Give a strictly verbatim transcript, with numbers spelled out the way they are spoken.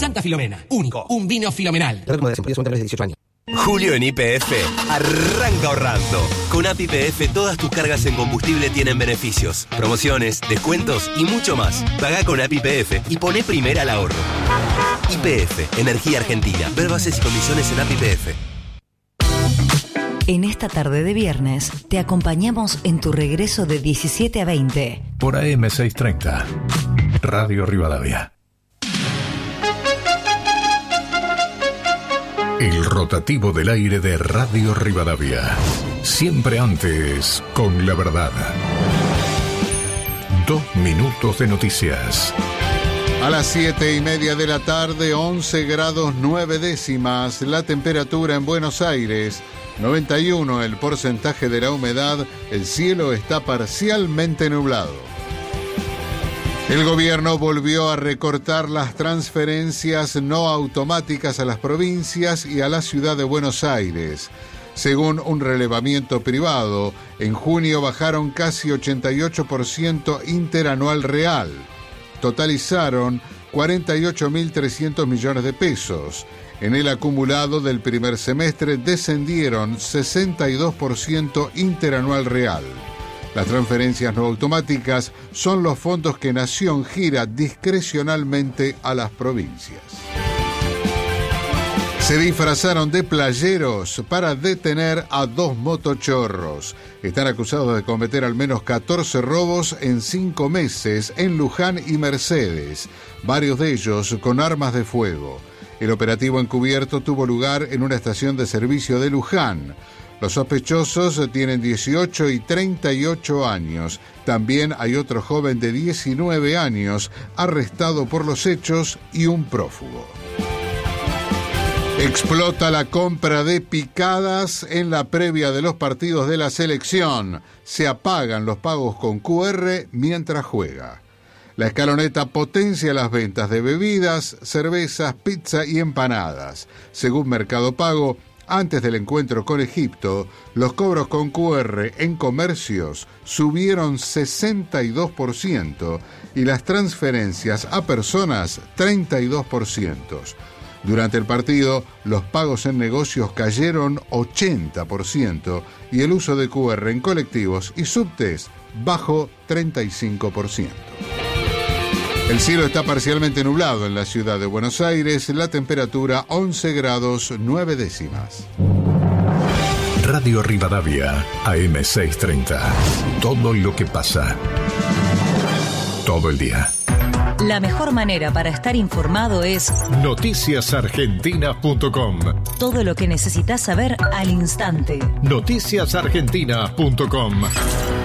Santa Filomena, único, un vino filomenal. Julio en Y P F arranca ahorrando. Con A P I P F todas tus cargas en combustible tienen beneficios, promociones, descuentos y mucho más. Pagá con A P I P F y poné primera al ahorro. Y P F, Energía Argentina. Ver bases y condiciones en A P I P F. En esta tarde de viernes te acompañamos en tu regreso de diecisiete a veinte. Por A M seiscientos treinta, Radio Rivadavia. El rotativo del aire de Radio Rivadavia. Siempre antes, con la verdad. Dos minutos de noticias. A las siete y media de la tarde, once grados nueve décimas. La temperatura en Buenos Aires, noventa y uno el porcentaje de la humedad. El cielo está parcialmente nublado. El gobierno volvió a recortar las transferencias no automáticas a las provincias y a la ciudad de Buenos Aires. Según un relevamiento privado, en junio bajaron casi ochenta y ocho por ciento interanual real. Totalizaron cuarenta y ocho mil trescientos millones de pesos. En el acumulado del primer semestre descendieron sesenta y dos por ciento interanual real. Las transferencias no automáticas son los fondos que Nación gira discrecionalmente a las provincias. Se disfrazaron de playeros para detener a dos motochorros. Están acusados de cometer al menos catorce robos en cinco meses en Luján y Mercedes, varios de ellos con armas de fuego. El operativo encubierto tuvo lugar en una estación de servicio de Luján. Los sospechosos tienen dieciocho y treinta y ocho años. También hay otro joven de diecinueve años arrestado por los hechos y un prófugo. Explota la compra de picadas en la previa de los partidos de la selección. Se apagan los pagos con Q R mientras juega. La escaloneta potencia las ventas de bebidas, cervezas, pizza y empanadas. Según Mercado Pago, antes del encuentro con Egipto, los cobros con Q R en comercios subieron sesenta y dos por ciento y las transferencias a personas treinta y dos por ciento. Durante el partido, los pagos en negocios cayeron ochenta por ciento y el uso de Q R en colectivos y subtes bajó treinta y cinco por ciento. El cielo está parcialmente nublado en la ciudad de Buenos Aires, la temperatura once grados nueve décimas. Radio Rivadavia, A M seiscientos treinta. Todo lo que pasa. Todo el día. La mejor manera para estar informado es noticias argentinas punto com. Todo lo que necesitas saber al instante. noticias argentinas punto com.